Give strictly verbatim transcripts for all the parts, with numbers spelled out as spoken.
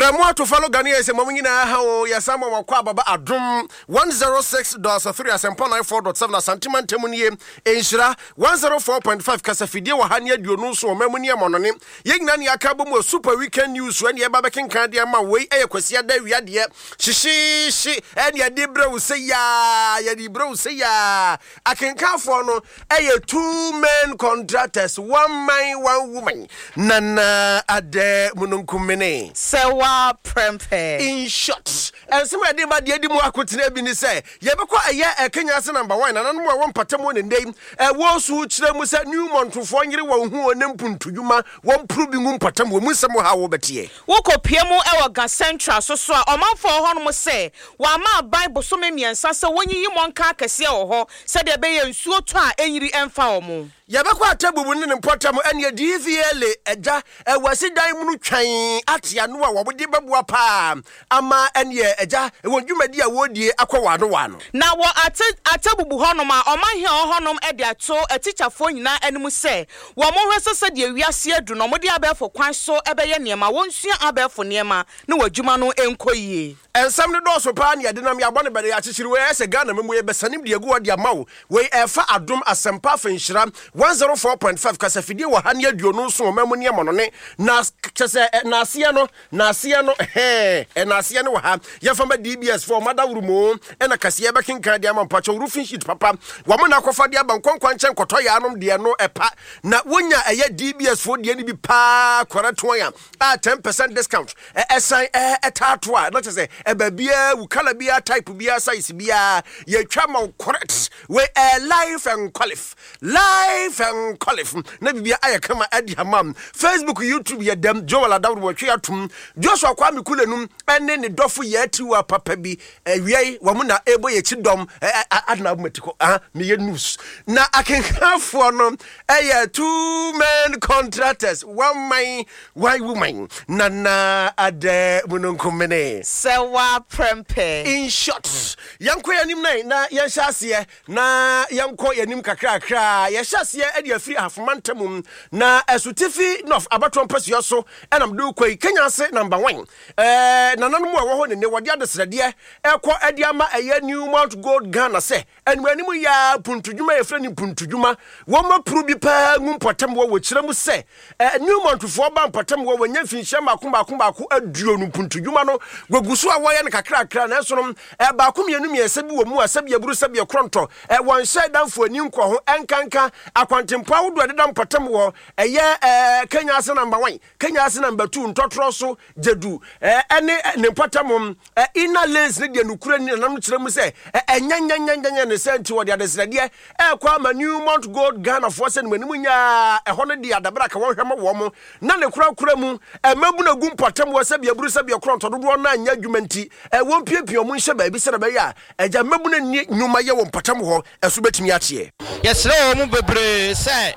Yeah, more to follow Ghanaians and Mamina how Yasama Wakwaba Adum one oh six point three Asempa ninety-four point seven Santiman Temunie Enshira one oh four point five Kasafidi Wahania Dionuso Memunia Monone Yegnani Akabumo Super Weekend News when Yabakin Kandiama way a Quesia de Yadia Shishi shi and Yadibro say ya Yadibro say ya I can count for no a two men contractors one man one woman Nana Ade Mununkumene Sewa Prempe. In short, and some idea about the Edimu Akutine Bini say, Yabako a year a Kenya number one, and no one patamon and name, a was which them was a new month to find you one who and Nempun to Yuma, one proving um patam, Musamo Howbetier. Woko Piemo Ewaga Central, so so, or man for Honmo say, while my Bible so many and Sasa when you want Carcasia or ho, said the bay and so try any and foul. Yabako tabu winning and potam and your D V L, a ja, a was a diamond chain at Yanua, what would you Pam, Ama and ye, a ja, when you made your word ye, Aquawano one. Now what I tell I tell Honoma, or my hair honum edia so a teacher for you now and must say, one more said ye, we are seer, do no more abe for quite so ebayama, won't see abe for Niema, no Jumano enquire. And some of those upon ya didn't ya one by the attitude where as a gun and we be sending the go at Yamau, where a fa adum as some puff in Shram one oh four point five Casafidi or Hanya Dionuso Memonia Monone, Nas Nasiano, Nasiano, eh, and Nasiano ha, Yafama D B S for Mother Rumo, and a Cassia Baking Cardiam and Pacho roofing sheet, Papa, Wamana Cofadia Bancon Quanchan Cotoyanum, Diano Epa, Nawunya a yet D B S for the N B Pa, Coratoya, a ten percent discount, as I a tartua, not to say. A baby, we call a type of beer size beer, ye chamo correct, where a life and qualif, life and qualif, never be I come at your mum. Facebook, YouTube, ye dem, Joel Adam, what you are to Joshua Kwame Kulenum, and then the dofu yet to a papabi, a yea, Wamuna able ye chidom, Adna Metico, ah, me news. Now I can have for no, a two men contractors, one man, one woman, Nana Ade Mununkumene. So wa prempe. In short, yanko yanim na na yanhyase na yanko yanim kakra kakra yanhyase e de afiri afomantamum na asutifi nof abaton paso so enam do koi Kenya se number one eh nananom a wo ho ne ne wode adesrede ekọ ade ama eye New Mount Gold Ghana se enwanimu ya puntudwuma ye frani puntudwuma wo ma pru bi pa ngumpotam wo kiremu se eh New Mount fo ba mpotam wo wanya finhyam akomba akomba ako aduo no puntudwuma no gwagusu awoye ne kakra kakra na so no e ba kom yenu miese bi wo mu asabi aburu sabi ekronto e won hye danfo ani nko ho enkanka akwantempa wodo de dam patam wo eye eh Kenya ase number one Kenya ase number two ntotro so jedu eh ene ne patam eh ina lens ne de nukura ni nam kiremu se enyanyanyanya ne senti wo de adesrade e kwa ma New Mount Gold Ghana for se ne manimu nya e hono de adabra ka wo hwema wo mo na ne kura kura mu e mabu na gum patam wo sabi aburu sabi ekronto dodo na anya dwumanti e won piepio mu nhye ba bi se na ba ya eja mabu na nyuma ye wo patam ho eso betimi atie yesre o mu bebre se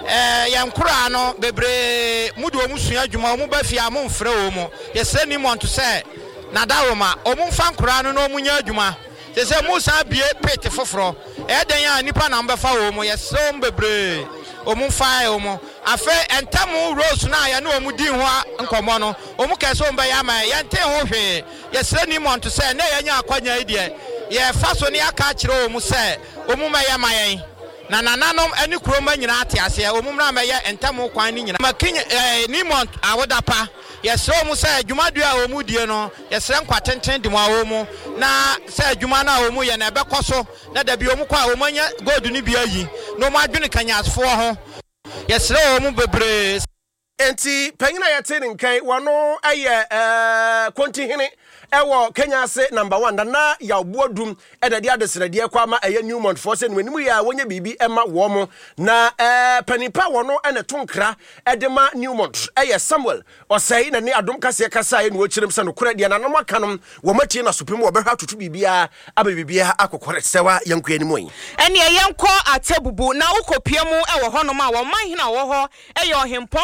eh yankura no bebre mudu o mu sua adwuma o mu ba fia mo mfre o mu yesre ni monto se na dawo ma o mu mfa nkura no no mu nya adwuma se se mu sa bie pete foforo e den ya nipa na mbefa o mu yesre o mu bebre o mu fa o mu afe entamu rose na ya na o mu di ho nkomo no o mu kese o mba ya ma ya nte ho hwe yesre ni monto se na ya nya akwanya idie ye fa so ne aka kire o mu se o mu ma ya ma yen na nananom ani kuroma nyina ate ase o mu mra ma ya entamu kwan ni nyina makinya ni mont awodapa yesre o mu se adwumadu a o mu die no yesre nkwatenten di mu a o mu na se adwuma na o mu ye na ebekoso na da bi o mu kwa o manya gold ni bi ayi no mu adwene kanyasfo ho yesre o mu bebre enti panyina yete nkan wano aye eh kontihene ewo Kenya se number one na ya obuodum e da de adesrede kwa ma eye New Mount for se nwanimu ya wonya bibi ema wo mo na eh panipa wono ene tonkra edema New Mount eye Samuel osei na ne adom kase kasa ye no kirem se no kora de na no makanom wo matie na supem wo behwa tutu bibia aba bibia akokore sewa yanko animu yi ene yenko atebubu na ukopiemu ewo hono ma wo man hina wo ho eye ohempon Doctor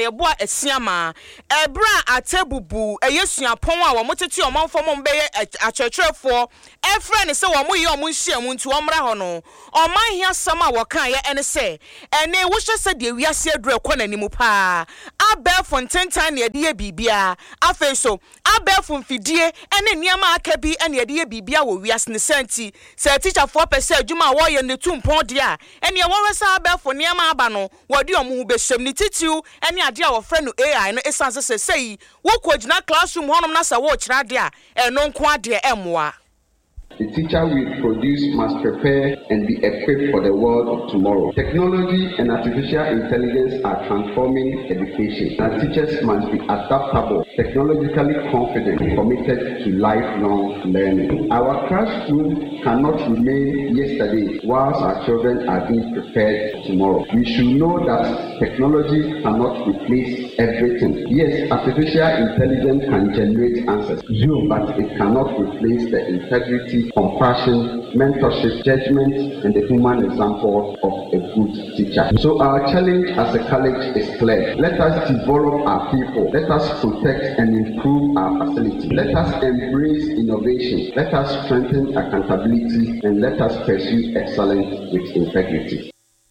Yeboah Esiama ebra atebubu eyesuapon a wo motete omanfo mo mbeye achechefo efre ne se wo mo ye omo nhia mu nti omra ho no oman hia sam a wo kan ye ene se ene wo hye se de wiase aduru ekonanimu pa abefo ntentan ne de ye bibia afeso abefo mfidie ene niama aka bi ene de ye bibia wo wiase ne santi se teacher for pese adwuma wo ye ne tumpon de a ene wo wesa abefo niama aba no wo de omo hu behyem ne titiu ene ade a wo frɛ no A I no esanse se sei wo ko gina classroom honom na sa wo kyerɛ ade a eno nko ade emmoa. The teacher we produce must prepare and be equipped for the world of tomorrow. Technology and artificial intelligence are transforming education. Our teachers must be adaptable, technologically confident, committed to lifelong learning. Our classroom cannot remain yesterday whilst our children are being prepared for tomorrow. We should know that technology cannot replace everything. Yes, artificial intelligence can generate answers, but it cannot replace the integrity, compassion, mentorship, judgment, and the human example of a good teacher. So our challenge as a college is clear. Let us develop our people. Let us protect and improve our facilities. Let us embrace innovation. Let us strengthen accountability, and let us pursue excellence with integrity.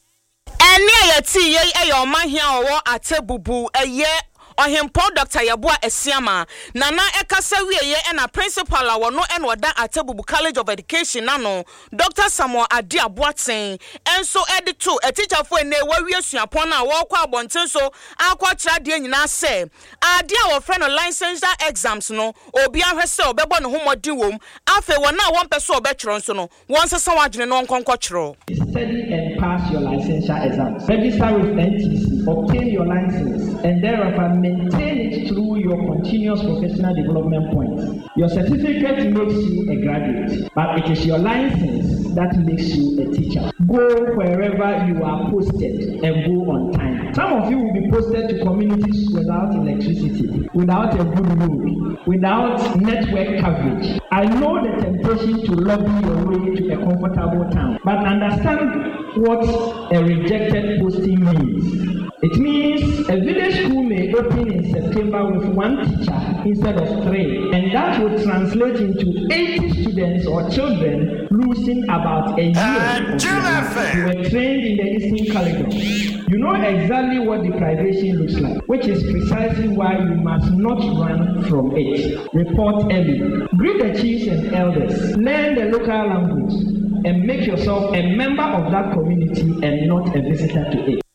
Ohimpo Doctor Yeboah Esiama nana ekasa wieye na principal a wono en woda Atebubu College of Education nano Doctor Samuel Adi Aboaten enso edito a teacher for ene wawie suapon na wo kwa abonten so akwa kira de nyina se ade a wo frɛ no licensure exams no obi ahwese obebo no homodi wom afa wona won pese obetwero nso no won sesa wadwene no nkonko kyero. Study and pass your licensure exams. Register with N T C, obtain your license, and thereafter maintain it through your continuous professional development points. Your certificate makes you a graduate, but it is your license that makes you a teacher. Go wherever you are posted and go on time. Some of you will be posted to communities without electricity, without a good road, without network coverage. I know the temptation to lobby your way to a comfortable town, but understand what a rejected posting means. It means a village school may open in September with one teacher instead of three, and that would translate into eighty students or children losing about a year of life. You were trained in the Eastern Caledon. You know exactly what deprivation looks like, which is precisely why you must not run from it. Report early. Greet the chiefs and elders. Learn the local language and make yourself a member of that community and not a visitor to it.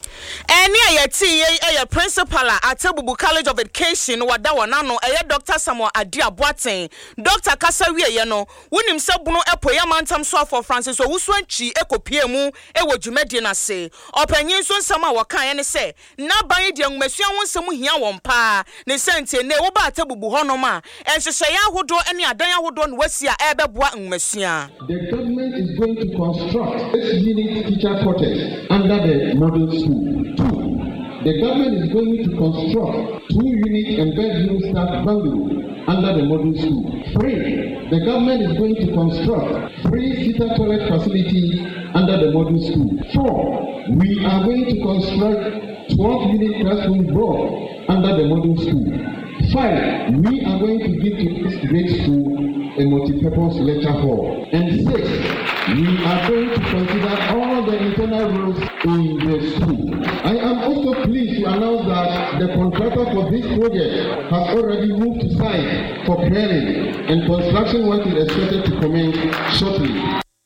Eni ayeti ye principal at Atebubu College of Education wada wanano eye Doctor Samuel Adi Aboaten Doctor Kasawie ye no wonim se bunu epo ya mantam so for Francis Owusuanchi ekopie mu e wo dwumadi na se opanyin so nsam a wakan ye ne se na ban de nwmasua wonsam hia won pa ne sente ne wo ba Atebubu honom a enhyehyɛ ya hodo ene adan ahodo no wasi a ebeboa nwmasua. The government is going to construct a unit teacher quarters under the model school. Two, the government is going to construct two unit and bedroom staff bungalows under the model school. Three, the government is going to construct three seater toilet facilities under the model school. Four, we are going to construct twelve unit classroom block under the model school. Five, we are going to give to this grade school a multi-purpose lecture hall. And six, we are going to consider all the internal rules in the school. I am also pleased to announce that the contractor for this project has already moved to site for clearing, and construction work is expected to commence shortly.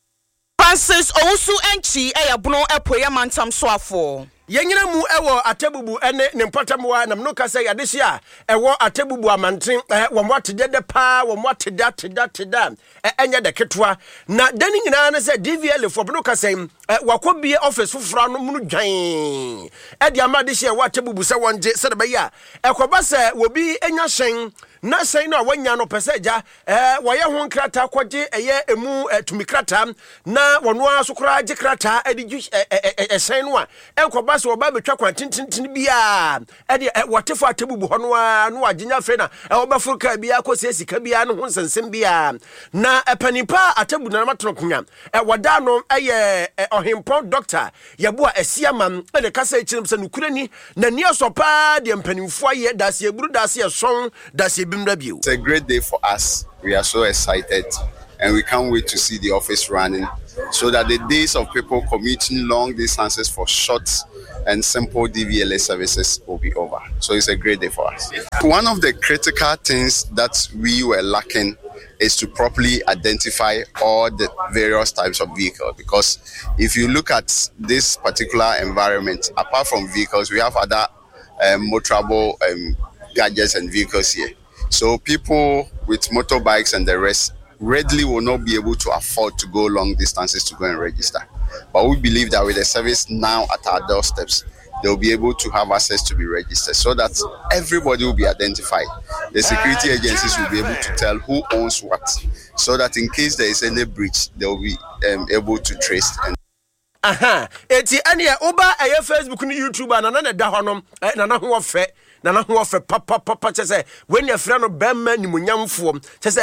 Francis Owusuanchi eyabuno epoya mantam so afo. Yenyina mu ewo Atebubu ene ne mpatamwa na mno kasa yadehye a ewo Atebubu amanten wo mwatede de pa wo mwateda teda teda enye de ketwa na dani nyina na se D V L fo mno kasa wakobie office fufura no mnu dwan e de amadehye ewo Atebubu se wonje se de be ya ekoba se wobi enya hyen na say no wanya no peseja eh woye ho nkrata kwaje eye emu tumi krata na wono aso kra age krata edi esen no a enkoba se oba betwa kwantintin bia edi wotefo atebubu ho no a no agenya fe na e obafuru ka bia kosi sika bia no ho nsensem bia na epanipa atebu na matrokunya e wada no eye ohimpo doctor yeboa esiamam ene kasa echirim se nukurani na ni osopa de mpanimfo aye dase eburu dase eson dase ebimra bio. It's a great day for us. We are so excited and we can't wait to see the office running so that the days of people commuting long distances for short and simple D V L A services will be over. So it's a great day for us. One of the critical things that we were lacking is to properly identify all the various types of vehicles, because if you look at this particular environment, apart from vehicles, we have other um, motorable um, gadgets and vehicles here. So people with motorbikes and the rest readily will not be able to afford to go long distances to go and register. But we believe that with the service now at our doorsteps, they'll be able to have access to be registered so that everybody will be identified. The security agencies will be able to tell who owns what, so that in case there is any breach, they'll be um, able to trace. And aha, eti ania oba eye Facebook ni YouTube na na da honom na na ho ofe na na ho ofe papa papa chese when your friend no bemma nimunyamfo chese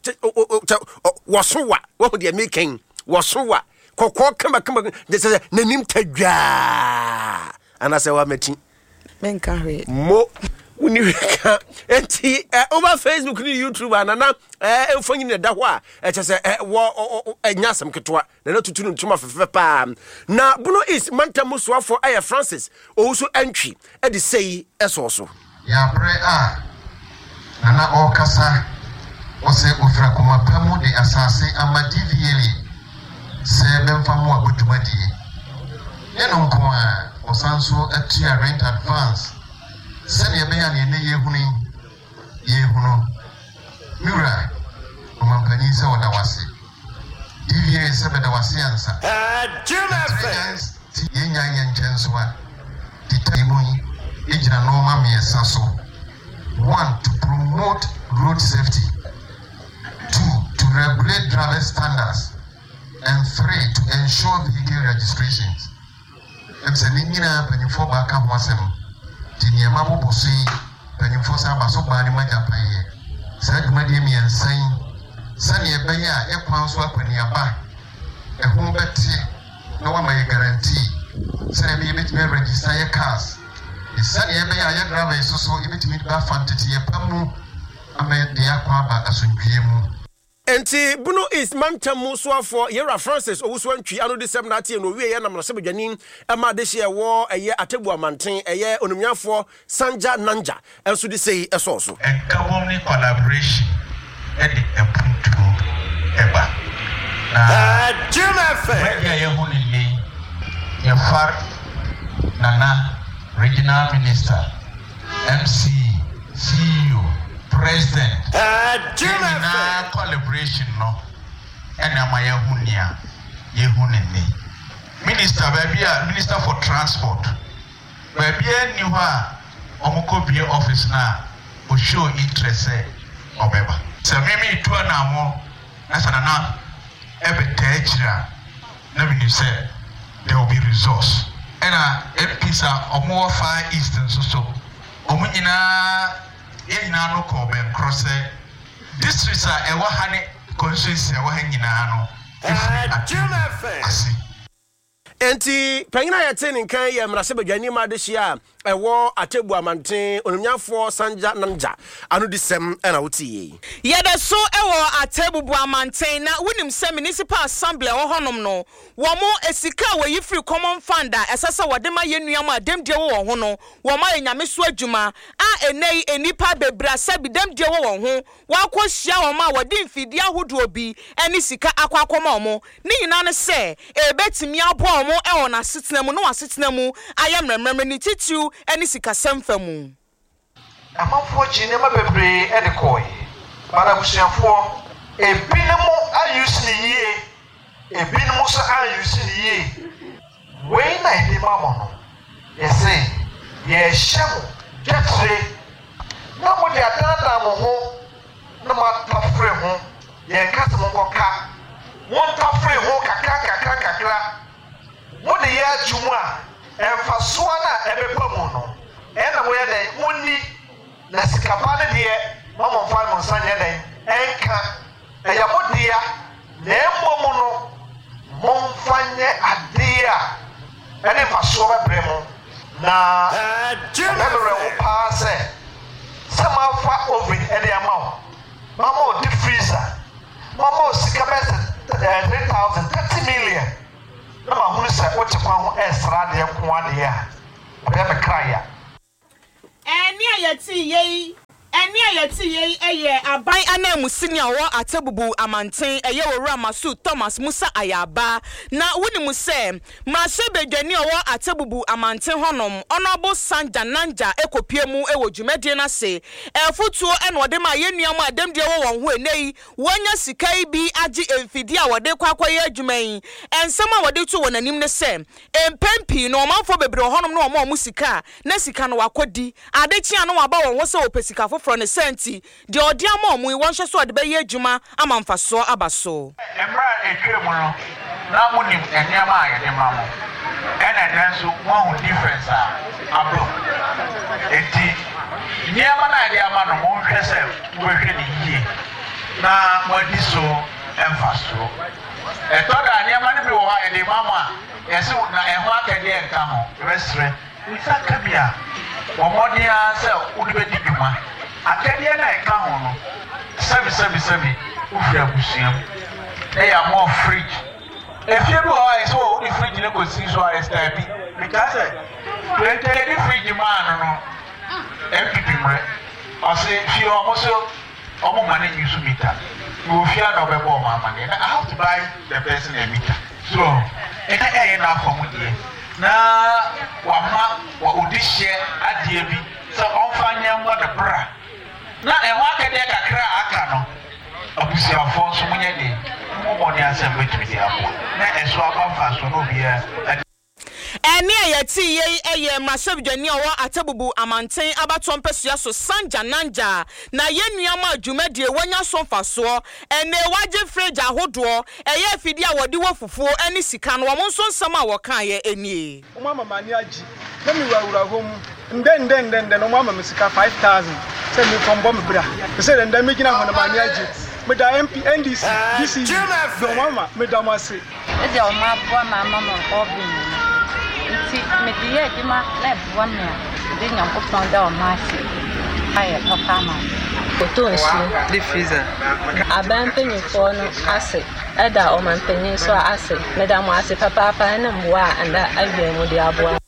wosowa wo de making wosowa kokko kama kama chese nanim tadwa ana se wa meti menka hwe mo unireka enti over Facebook ni YouTube na na eh emfanyi ne da ho a chese wo anyasam ketwa na na tutunu ntuma fefe pa na Buno is mantamu soafo aye Francis owusu antwi e de sei eso so ya bre a na na okasa ose ofra kuma pamu de asase amadi vieli se bemfamu abodumadi ye no nko a osanso atua rent advance se ne be ya ne ne yehunu yehunu mura omampani se wona wase divie se be da wase ansa eh junafe ye nya nya nchensoa titaimu ejina normal me so one to promote road safety, two to regulate driver standards, and three to ensure vehicle registrations. It's a nina penifo baka wasem tinia mabu bosi penifo sa baso bani maja paye sa madi mi ensan sani ebenya e kwanso apaniaba e ho beti no wa my guarantee say be bit me register your cars. Sani ebenya ya driver so so ibitimi ba fantity e pamu ame de akwa ba asundwie mu. Enti Buno is mantamu soafo Yera Francis owusu antwi ano de sem na tie no wie ye na mrase badwanin e ma de hye wo eye atebu amanten eye onumnyafo Sanja Nanja enso de sei eso so Encouraging collaboration e de epuntu eba na Junafe media ye hunili ye far nana regional minister M C C E O President uh, Juna collaboration no and am I hunia yehunini Minister baby Minister for Transport baby ni wa omoko be office na o show interest obeba so mimi tu na mo na sana na ebe tejira na we say there will be resource and a episa omo far eastern so so omunyina ina no ko ben cross districts are ewa hane constituency ewa hanyina no asi enti panyina ya tene nkan ye mrase badwani ma de hia ewo atebu amanten onumnyafo Sanja Nanja anu disem na wotie ye de so ewo atebu bu amanten na wonim se municipal assembly wo honom no wo mo esika wo yi free common fund a esese wode ma yenuam adem die wo ho no wo ma enyame so adwuma a enei enipa bebra sabi dem die wo ho wa kwohia wo ma wode mfidi ahodo bi eni sika akwa akoma mo ni nyina ne se ebetimi abo mo ewo na sitena mu no asetena mu ayemremrem ni titu eni sika semfa mu amafo chine mabebre ede koy para busiafo ebinimo ayusi ni yie ebinimo so ayusi ni yie we na ide mamo no yese ye hyemo jetre na mo de atata mo ho ye kasa mo koka won ta free ho kakra kakra kakra mo de ya jumu a emfa so na ebepa mu no e na mo ye den wonni na sikapa ne de mo mo fa mo san ye den enka e ya mo de ya na emmo mo no mo mfanye ade a ene fa so bebre mo na bebre wo pa se sama fa oven e de ama mama o deep freezer mama o sikabes three thousand thirty million na ma hunu se o te kwa ho esra de ko ade a obe be kra ya eni ayati yei eni ayati yei eye aban anamu senior wo Atebubu amanten eye wo Ramasu Thomas Musa Ayaba na woni mu se ma sebedwani wo Atebubu amanten honom honorable Sanja Nanja ekopie mu ewo dwumade na se efutuo ene ode ma yenuam adamde wo won ho enei wonya sikai bi age emfidi a wode kwakwaye adwuman ensema wode tu wonanim ne se empempi no manfo bebre honom no mo mu sika na sika no wakodi adechia no waba won wo se opesika from the senti the odiamo mu won hye so de be ye adwuma amamfa so abaso emra etwe mu no na munim eniama ayede ma mo ena danso one difference a abro eti niama na ayede ama no mo hwe se wo hwe ni yie na modi so emfa so etoda niama ne bi wo ayede ma mo a yesi na eho akade enka ho resre isaka bia wo modia se wo de be didwuma akadie na eka ho no seven seven seven ufia busiam na ya more fridge if you go I so the fridge no go see so I stay bi because when the fridge man no empty mre o say fi o mo so o mo man use meter you fia no be bo mama I have to buy the person a meter so e ka e na for mu die na wa ma wa odi share adie bi so on fanya mo the bra na enwa kede kakra aka no abusiafo so munye de mo boni asem betumi de abo na eso abafa so no bia eni ayati yei eye masebdwani owo Atebubu amanten abato mpesua so Sanja Nanja na yenuam adwumadie wonya so mfaso ene waje fridge ahodo eye fidi a wode wo fufuo eni sika no wo nso nsam a wo kan ye enie mama mani agi na mi wawura hom nden nden nden no mama misika five thousand se mi kombo me bra se nden me gina hono mani agi me da M P N D C D C do mama me da mase e de o ma bo mama mo obi nti me die di ma na bo me de nyam ko pon da o ma se aye papa ma oto nsu de freezer aban penyi fo no ase e da o man penyi so ase me da mo ase papa papa na mbo a anda awie mo de abo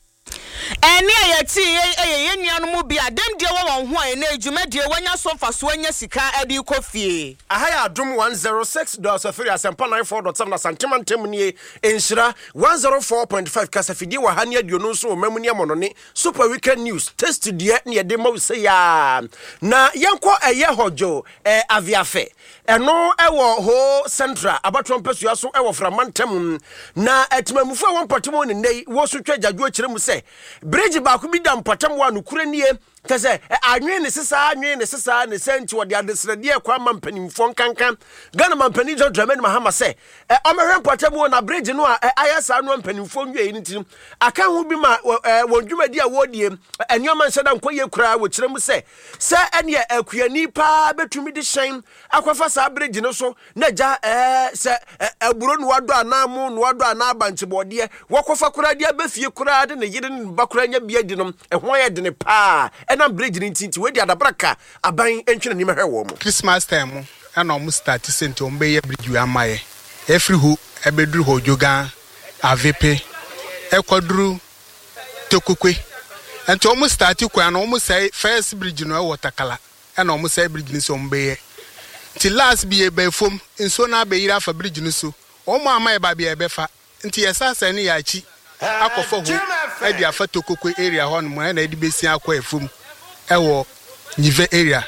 eni ayati eye yenuanu mu bi adem de wo won ho ene adwumadie wanya so mfaso anya sika adi kofie ahaya adom one oh six point three asempa ninety-four point seven na santima ntem nie enhira one oh four point five kasafidi wa hane aduonu so mamu ne monone super weekend news test die ne de ma se ya na yenko eye hojo eh aviafe eno ewo ho central abatwa mpesua so ewo framantem na etimamufu won patemo ne nei wo so twa jadwo kire mu se bridge ba ku bi da mpatam wa no kure nie kase anwe ne sesa anwe ne sesa ne senti wo de adesrede e kwa mampanimfo nkankan Ghana mampani jo Dramani Mahama se o mehwe mpatam na bridge no a ayasa no mampanimfo nwe ni tim aka hu bi ma won dwumadi a wodie enyoma nseda nkoye kura wo kire mu se se ene akuani pa betumi de hyen akwafa sa bridge no so na ja eh se aburo no wado anamu no wado anabanche bode wokofa kura de abafie kura de ne yire ne bakura nya bia di no ehwo ye de ne pa na bridge ni tinti we di adabraka aban entwene ni mehwe wo mo Christmas time na o mu start sent o mbe ye bridge amaye every who ebeduru hojoga avepe ekwaduru tokokwe ento o mu start kwa na o mu say first bridge no e watakala na o mu say bridge ni so mbe ye ti last bi e be fom nso na be yira fa bridge ni so o mu amaye ba bi e be fa nti yesasa ni ya chi akofo ho e di afa tokokwe area ho no mo na e di besi akwa efom ewo Nive area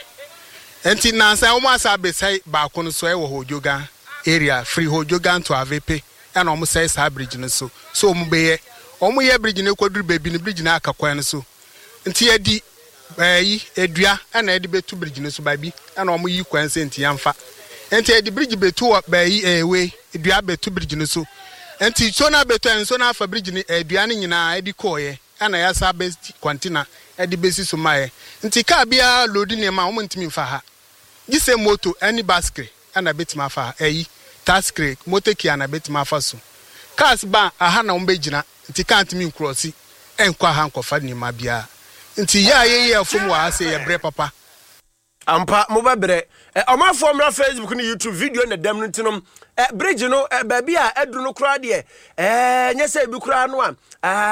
enti na say o asa be say ba ko no so ewo hojoga area free hojoga to avepe e na o mo say sa bridge no so so o mo be ye o mo ye bridge no kwaduru baby no bridge na akakwan no so nti e di eh yi edua e na e di betu bridge no so ba bi e na o mo yi kwan se nti yamfa enti e di bridge betu bayi ewe edua betu bridge no so enti so na betu en so na fa bridge ni edua ne nyina edi koye ana ya sa best container edi besi so mae enti ka bia load ne ma wo ntimi fa ha gise moto any basket ana betima fa eyi taskre moto ki ana betima fa so cars ba aha na wo begina enti ka ntimi crossi enkwa ha nkofa ni ma bia enti ya ye ye afom wa ase ye bre papa ampa mo babre e o ma fo mra Facebook ni YouTube video na dam ntinom e bridge no ba bia edru no kra de e nyese bi kra no a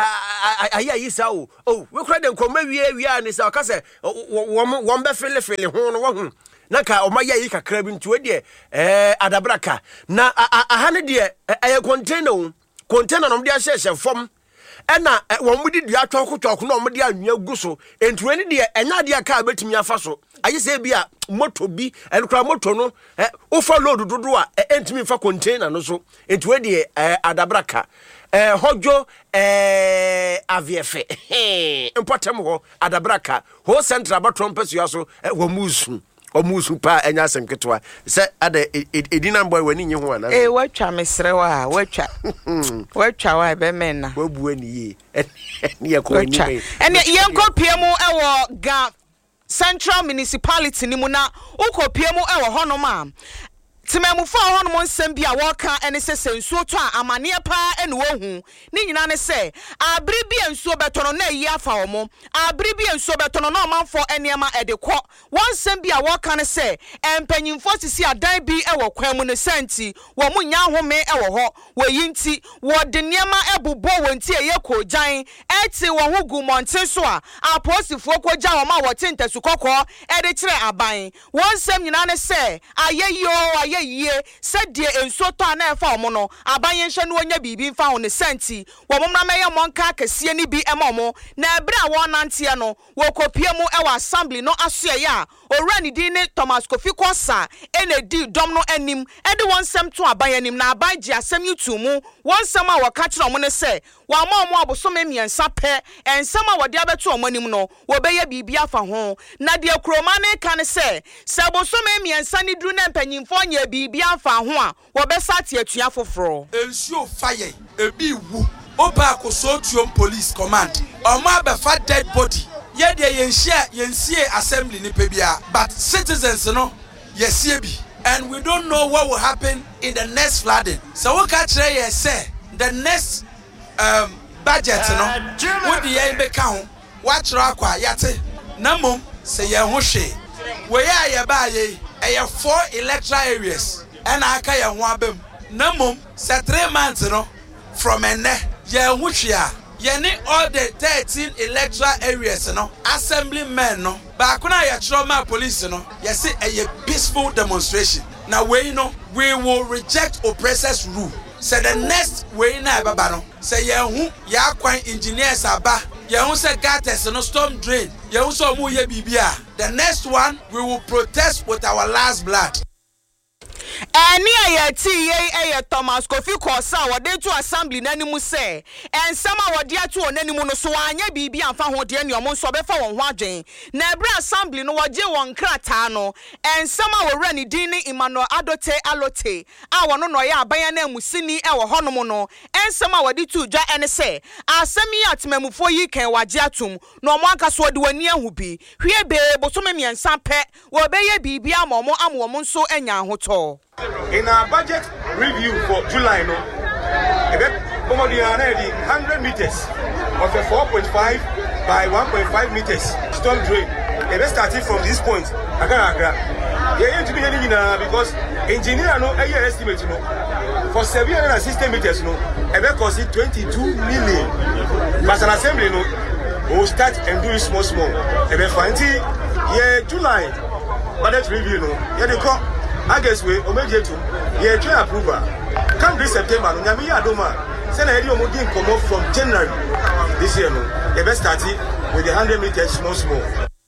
ayi ayi sa o o we kra de nkoma wie wie ni sa o ka se won be fele fele ho no wo hu na ka o ma yi kakra bi ntu de eh adabraka na aha ne de eh container o container no de ahye fom ena won mudi dua twoko twoko no mo de anwia guso entu eni de enya de aka betimi afa so ayi se bia moto bi enkra moto no eh ufa load dodo a entimi fa container no so entu e de adabraka eh hojo eh aviefe important ho adabraka ho central batron pesu aso wo musu omusu pa enya asem ketwa se ade edina boy wani nyi ho ana eh watwa mesre wa watwa watwa wa be menna wabu ani ye ne yakọ ni me ene yenko piemu ewo ga Central Municipality ni mu na ukopie mu ewo honom a timemufo honom nsem bia woka ene se sensuo to a amane pa ene wo hu ni nyina ne se abri bia nsuo betono na yi afa omo abri bia nsuo betono na omanfo enema edekọ wonsem bia woka ne se empanyimfo sisi adan bi ewo kwan mu ne senti wo mu nya home ewo ho wo yinti wo de niema ebubo wonti eye kojan eti wo hu gumonte so a aposifo koja wo ma wo tintesu kokọ ede kire aban wonsem nyina ne se ayeyo aye ye said de ensoto ana efa omo no abayen hwe no onya bibi mfa ho ne senti wo momna meye monka kase ni bi emomo na ebra wo nantie no wo kopie mu e wa assembly no aso ya owura ni din ne Thomas Kofi Kosa enedi dom no anim ede won sem to abayen anim na abaji asem yitu mu won sem a wo ka kire omo ne se wa ma omo abosome miensa pe ensem a wo de abeto omo anim no wo beye bibi afa ho na de kroma ne ka ne se se abosome miensa ni duru na mpanyimfo nya bibi afa ho a wo be sate atua foforo ensuo faye ebi wu oba akoso tuom police command omo abefa dead body ye de yenhia yensie assembly ni pebia but citizens no yesie bi and we don't know what will happen in the next flooding so we ka kire ye say the next um budget no wo de ye be ka ho wa kire akwa yate na mom se ye ho hwe we ya ye ba ye e four electoral areas and aka ye ho abam na mom se three months no from ene ye ho hwe a ye ni all the thirteen electoral areas no assemblymen no ba ko na ye kiro ma police no ye say a peaceful demonstration na we no we will reject oppressors rule say the next we na baba no say ye hu ya kwan engineers aba ye hu say gutters no storm drain ye hu so mu ye bibia the next one we will protest with our last blood. Eni ayati ye eye Thomas Kofi Kosa wode to assembly nanimu se ensema wode atu onanimu no so anya bibi amfa ho de ne omo so befa won ho adwen na ebra assembly no waje won krata no ensema wora ni din ni Emmanuel Adote Alote a wono no ya aban na musini e wo honom no ensema wode tu dwa ene se asemi atmamufo yi kan waje atum no omo aka so de wani ahu bi hwie be bosome miensa pe wo be ye bibi amomo amomo nso anya ahoto. In our budget review for July, no, one hundred meters of a four point five by one point five meters storm drain. If starting from this point, yeah, to be because engineer no a year estimate no for seven hundred sixty meters no, it cost it twenty-two million. But an assembly no, will start and do it small small. If yeah, July budget review no, yeah they call. I guess we omejetu ye try approval come this September no nyame ya doma say na edi omodi nkomo from January this year no the best starting with the one hundred meters small small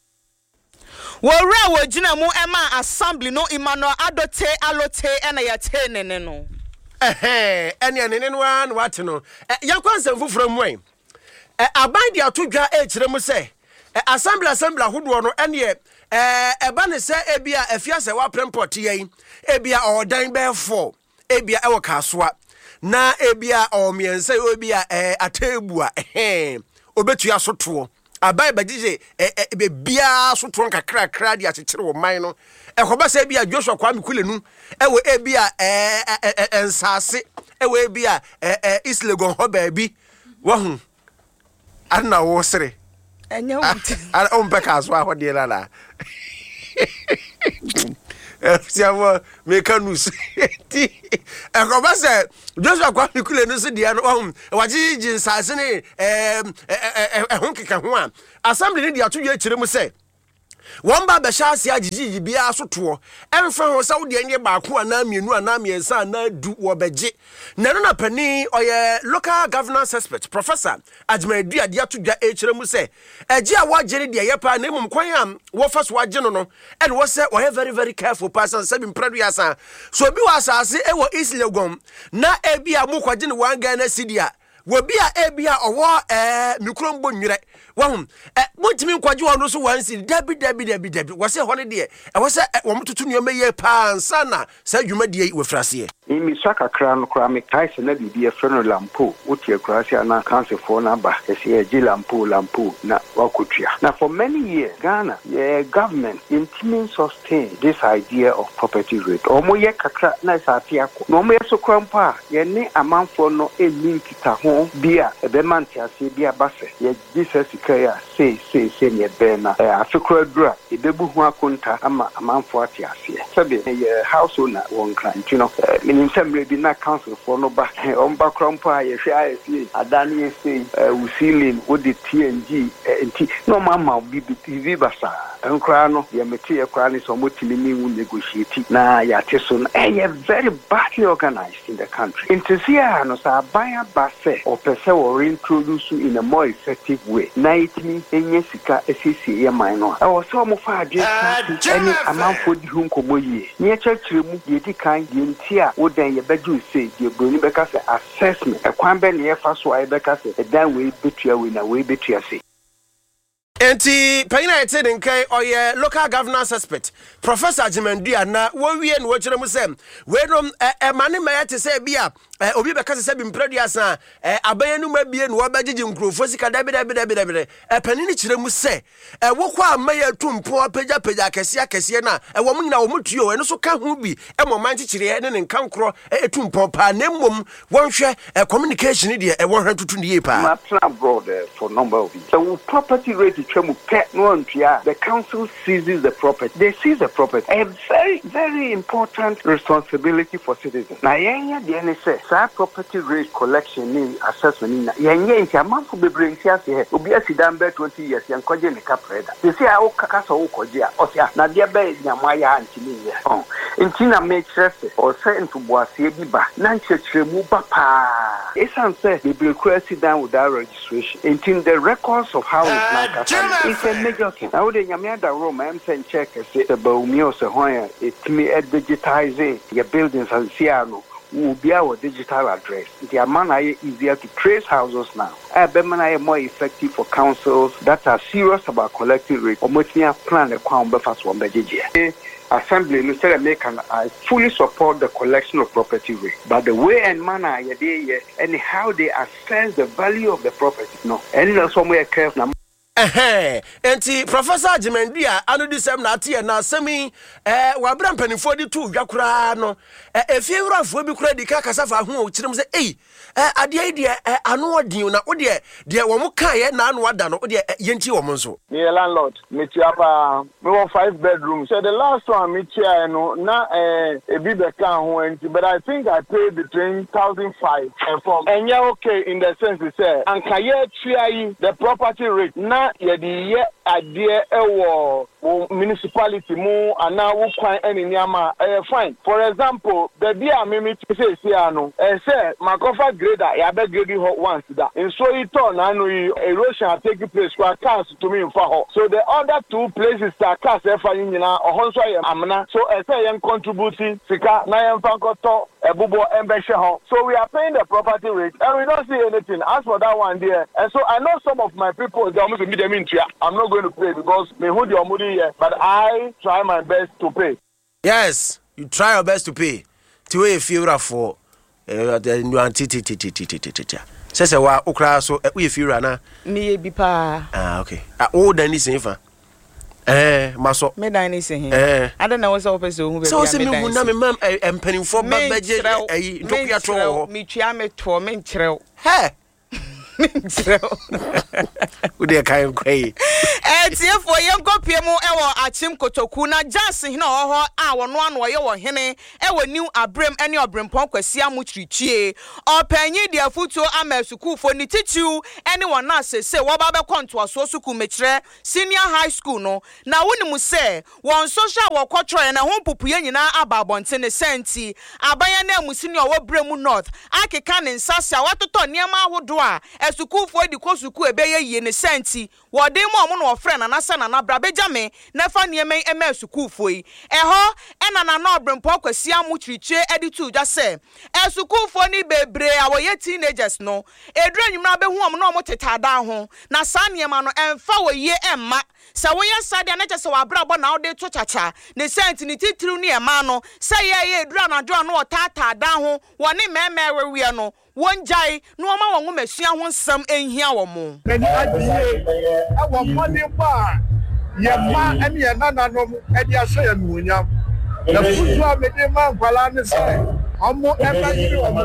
wora wojina mu ema assembly no Emmanuel Adote Alote ena ya tenene no eh ene ene no an wat no yakwansem foforo mu en aban dia todwa e kire mu say assembly assembly hodo no ene eh eba ne se ebia afia se wa premport yen ebia odan be four ebia ewo kasoa na ebia o miense ebia eh atebua eh obetua soto abai bagije e bia so to nkakra kra dia chekere wo man no ekoba se bia Joshua Kwame Kulenu ewe e bia e ensase ewe bia e Islegon ho baabi wo hu ana wo sere enye wonti ara o mpeka so aho de la la siamo mekanus ti ekoba se Joshua Kwame Kulenu se dia no wo waji jinsase ne eh ehon keka ho a assembly ne dia to ye kire mu se won ba be sha ase agigigi bia so to emfa ho sa wo de anye ba ko ana mienu ana miensa ana du wo beje na no na pani oye local governance expert Professor Ajmadu Adia to dwa e kire mu se agi a wo gere de ye pa na mum kwan am wo fa so age no no and wo se wo very very careful person se bi mpradu asa so bi wa asase e wo Islegon na e bia mu kwaje ne wan Ghana sidia wo bia e bia owo eh mikrombo nwire wahum eh montimi nkwaje wo no so wansi dabi dabi dabi dabi wo se hone de e wo se wo mtoto nyoma ye pa ansa na sa dwuma de we frase imi saka kra no kra me kai se na bibi e freno lampo wotie krasi ana council for na ba e se e lampo lampo na wakotua na for many years Ghana yeah, government intimi sustain this idea of property rate omo ye kakra na sa tiako no mo ye so krampa ye ne amanfo no e link ta ho bia e be mantia se bia base ye Jesus kaya say say say ne be na afikura dura e bebu ho akonta ama amanfo ate ase sabe ye house owner won kran you know minim semble bi na council for no ba on ba krampa ye hwe I S A adani say usilin wodi T N G enti no mama bi bi basa enkra no ye meti ye kra ni so motimi ni wu negotiate na ya teso na eh very badly organized in the country intisia no sa baya base or person or introduce in a more effective way na itimi enye sika esisi ye man no e wo so mo fa adwe any amanfo di hu nkomo yie nye chechire mu ye di kan ye ntia wo dan ye beju say ye broni beka say assessment e kwan be ne ye fa so ai beka say e dan we betua we na we betua say enti payina ete den kai oye local governance expert Professor Ajmadu na wo wie no kire mu sem we no e mane ma yete say bia obi be kase say bi mpradu asa e abayanu ma bie no obagigi nkrofo sika dabi dabi dabi dabi e panini kire mu say e wo kwa amaye tumpo apagya pagya kese akese na e wo nyina wo mutuo e no so ka ho bi e mo man kire ne ne nkankro e tumpo pa na mmom wonhwe e communication de e wo hwan tutu ne ye pa abroad for number of years so property rate the council seizes the property. They seize the property. A very, very important responsibility for citizens. Now, yenya the N S S, that property rate collection in assessment, yenya inti amanfu bebring siya sihe. Ubi asi dambe twenty years yang koje ne kapreda. Desi ya o kakasa o koje ya. Osia na diabe nyamaya anti niye. Oh, inti na make sense. Ose intu buasi ebiba. Nanche chemu bapa. Esan se bebring kwesi down without registration. Inti the records of how it's not. It's a major thing. I would have a room, I'm saying check the Baumio Sahoya, it's me at digitize your buildings and Siano will be our digital address. The amount is easier to trace houses now. I bet are more effective for councils that are serious about collecting rate or making a plan a crown buffers one budget. Assembly, Mister American, I fully support the collection of property rate. But the way and manner and how they assess the value of the property, no. And that's somewhere careful. Eh enti Professor Ajmadu anu disem na ate na asemi eh wabra mpanifo di tu dwakura no eh efiewrafo bi kura di ka kasafa ho o kirem se eh ade de anu odin na wo de de wo mu kan ye na anu ada no wo de yenti wo mu nso me landlord me tiapa me want five bedrooms so the last one me tia no na eh ebi be kan ho enti but I think I paid between one thousand five and from enye okay in the sense say ankaye tia the property rate na yedi ye ade ewo municipality mu ana wo kwan eni niama eh fine for example the dia me me say say ano eh say makofa grader ya be grade ho once that and so it turn anu erosion take place kwa cars to me in fa ho so the other two places that cars e fa nyina ohon so ye amna so eh say yen contributing sika na yen fa koto ebubo embehwe ho so we are paying the property rate and we don't see anything as for that one there and so I know some of my people they almost me them into I'm not going going to pay because me who the money here, but I try my best to pay. Yes, you try your best to pay. To a few for the new anti. Says a while, okra so we if you run. Me be pa. Ah, okay. Ah, oh, then is safer. Eh, maso. Me dan is here. Eh, I don't know what's up so who be. So say me who na me mam em penny for babaje eh ntokua to. Me tua me to me nkyerɛw. He. Ude kan kwai. Eh tie for yen kopie mu e wo achim kotoku na jase hina oho a wono ano ye wo hene e wo new abrem ene obrempon kwasi amu chirichie opanyi dia futuo ama sukufo ni titiu ene wona asese wo ba be konto aso suku mekire senior high school no na woni mu se won social wo kwotro na ho popuye nyina aba bontene senti abanya na mu senior wo bremu north akeka ne nsase a watoto niam ahodo a esukufo di kosuku ebeye yie ne senti wode mo mo no ofre na nasa na na brabejame na fa nieme ema esukufo yi eho ena na na obrempo kwasi amu chirichie editu dwa se esukufo ni bebre awoye teenagers no edru anwumra be hu om no mo tetada ho na sa niema no emfa woye emma sa woye sade na chese wa brabo na ode to chacha ne senti ni titru ni ema no se ye ye edru anadro no otata da ho woni meme wewe no one jai no ma won masua ho nsam enhia wo mo Many adie e wo money ba ye ma ene ye nananom e dia so ye nuonyam na futu a me de ma nkwala ne se omo e ba yiri omo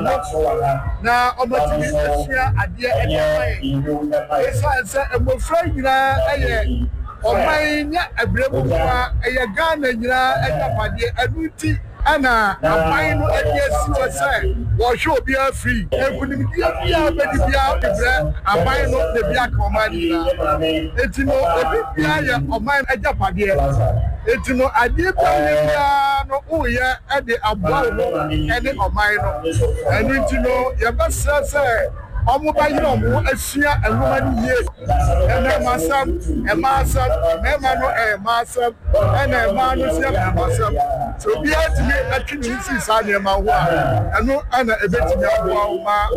na omo ti asua ade e de mai esa se emofra nyina eye oman nya abremu kwa eye Ghana nyina e japade anuti ana aman no ade asiwo se wo show be free ekunim dia bia bedi bia bebre aman no de bia ka oman na etino obi bia ya oman ajapade etino ade bia no uye ade abwa no ene oman no enu etino ye basa se omo ba yiro omo asua enuma ni ye ene masam e masam me ma no e masam ene ma no sia masam so bia timi atwini nsi sa ne ma ho a eno ana ebetimi aboa ma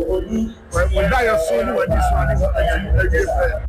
we da ya so ni wadi so ani atwini agefe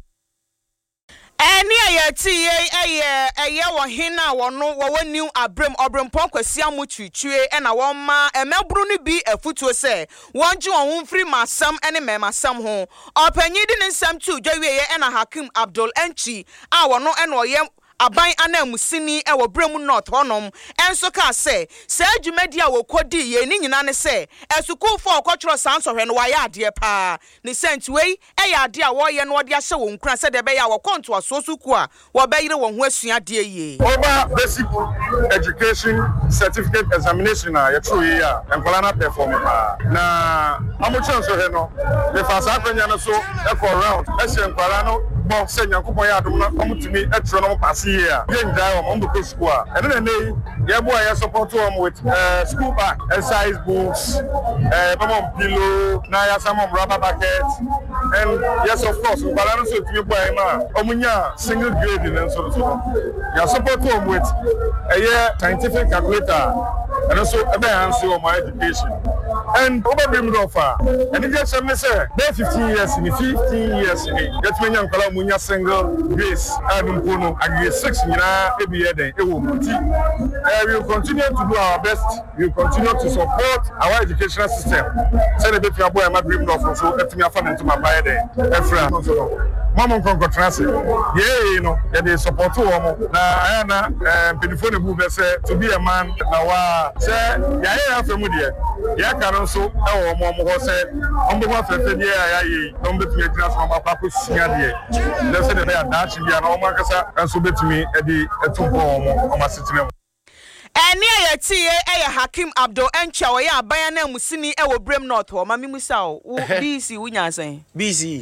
Eni ayati ye eye eye wo hina wono wo new abrem obrempon kwasi amu chichue e na won ma emebru ni bi afutuo se wonji won ho mfiri masam ene memasam ho opanyi di ne nsam tu dwawie ye e na Hakim Abdul Enchi a wono e no ye aban anamusini e wo bremu north honom enso ka se se adwumadi a wo kodi ye ni nyina ne se esukufo okotro sansohwe no waye ade pa ni sentwei e ya ade a wo ye no ode ahye wo nkura se de be ya wo konto asosuku a wo bayire wo ho asua de ye over basic education certificate examination a ye tro ye a enkola na perform pa na amucho so he no the fasa kwanya no so e go round e se enkola no bo se nyankopon ya adom na omutumi e tro no pass here ye ndai o mo go school a e na nei ye bo ya support them with uh, school bag exercise books uh, mom pillow na ya some rubber buckets and yes of course we balance so tumi boy ma omunya single grade in so so ya support them with a year scientific calculator and also e be answer on my education and over brim do fa and it just me say fifteen years in fifteen years in get me nyankala munya single grace and mpono agree six nyina e be den e wo muti we will continue to do our best we will continue to support our educational system say the better boy ma brim do for so let me afa into my buy den efra mama nkonko transe ye no ye dey support wo mo na aya na pedifo ne bu be say to be a man na wa say ya ya afa mu de ya ka no so e wo mo mo ho say on be wa fefe de ya ye no be tumi gina so ma pa ko sia de le say de ya da chi bia na o ma kasa enso betumi e di etumpo mo o ma sitire mo Eni ayati ye eye Hakim Abdul Enchi wo ya aban na musini e wo brem north ho ma mi musa o B C wunya san B C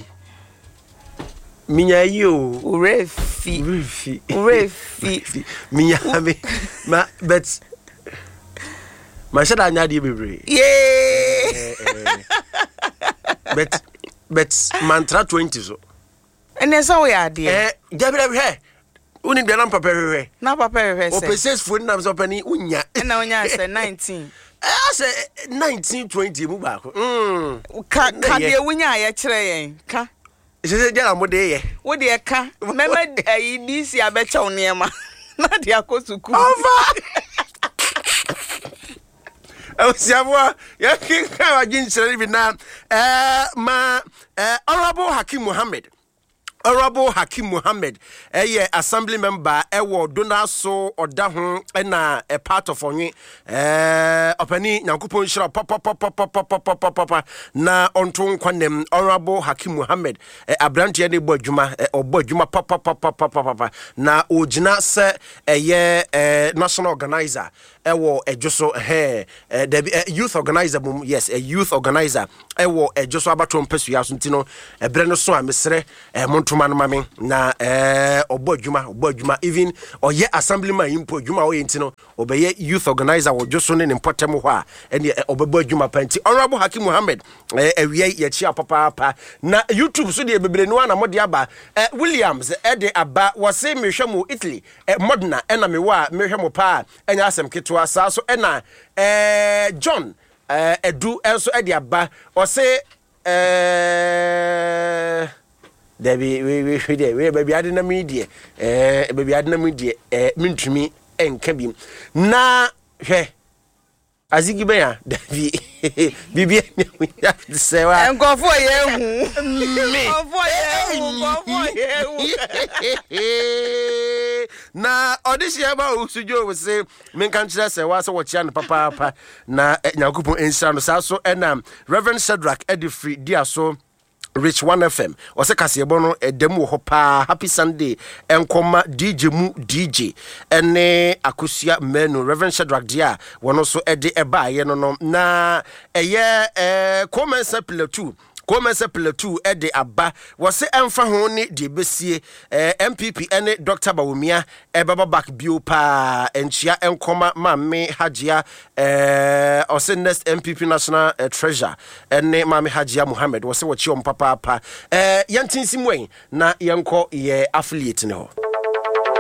Minya yo urefi urefi urefi minya me ma but ma shada nya de bebre yeah but but mantra twenty so ene so we ade eh gabre he uni de na papa hwe na papa hwe se o pese phone na so pani unya na unya se nineteen eh say nineteen twenty mu ba ko mm ka ka de unya ya kire yen ka Ise jara mo de ye. Wo de ka. Mema ayi D C abecha onema. Na de akosuku. Over. Osiabwa ya kinka wa jinchire bi na eh ma eh Honorable Hakim Mohammed. Honorable Hakim Mohammed, a assembly member, a war donor so or dahon, and a part of only eh openi Nankupon Shra papa papa papa papa papa na onton kwanem Honorable Hakim Mohammed, a branch any boy Juma or boy Juma papa papa papa papa na ojina se a year national organizer. Ewo ejoso he the youth organizer boom yes a youth organizer ewo ejoso abato mpesu ya suntino e bre no so amesre e montuma no mame na eh obo adwuma obo adwuma even oye assemblyman impo adwuma o yentino obeye youth organizer wo joso ne mpotem ho a ene obebo adwuma panti Honorable Hakim Mohammed eh ewie ye chia papa papa na YouTube so de bebre no na mode aba eh Williams e de aba wo se mehwemo Italy eh modena ena me wa mehwemo pa enya asem keto asa so ena eh John eh edu enso e de aba wo se eh Debbie we we we we baby adena media eh baby adena media eh mintumi enka bi na hwe azigi be ya Debbie bibi sewa enkofo ye hu enkofo ye hu enkofo ye hu na audition ba usujo we say men kan kire sewa so wochia no papa papa na Nyankopon ensa no sa so ena Reverend Shadrack Edifree dia so Rich one F M ose kasebo no edem wo hopa happy Sunday enkoma D J mu D J ene akosia menu Reverend Shadrack dia wono so ede eba ye no no na eye eh commence platu commence platu ede aba wose emfa ho ni de besie eh M P P ene Doctor Bawumia ebaba back bio pa enchia enkoma mamme Hajia eh ose next M P P national uh, treasure ene mamme Hajia Mohammed wose wo chi om papa pa eh yantinsi mwen na yenko ye affiliate ne ho.